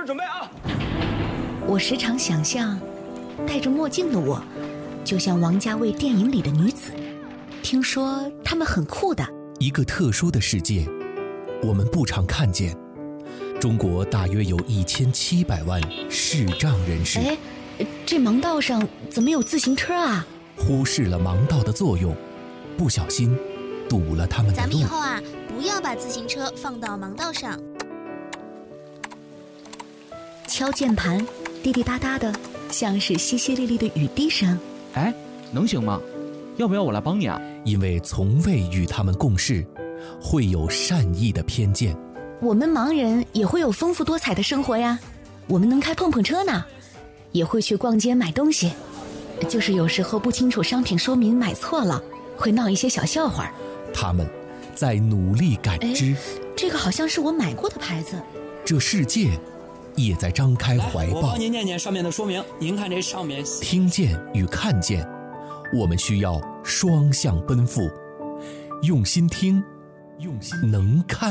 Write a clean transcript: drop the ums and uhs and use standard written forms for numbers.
准备啊！ 我时常想象，戴着墨镜的我，就像王家卫电影里的女子。听说她们很酷的。 一个特殊的世界，我们不常看见。中国大约有1700万视障人士。 哎，这盲道上怎么有自行车啊？ 忽视了盲道的作用，不小心堵了他们的路。 咱们以后啊，不要把自行车放到盲道上。 敲键盘，滴滴答答的，像是淅淅沥沥的雨滴声。 哎，能行吗？要不要我来帮你啊？ 因为从未与他们共事，会有善意的偏见。 我们盲人也会有丰富多彩的生活呀，我们能开碰碰车呢，也会去逛街买东西，就是有时候不清楚商品说明买错了，会闹一些小笑话。 他们在努力感知。 这个好像是我买过的牌子。 这世界也在张开怀抱。 我帮您念念上面的说明。您看这上面， 听见与看见，我们需要双向奔赴，用心听，用心能看。